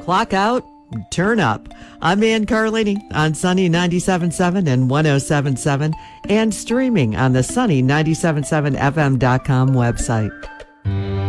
clock out, turn up. I'm Ann Carlini on Sunny 97.7 and 107.7 and streaming on the Sunny 97.7fm.com website.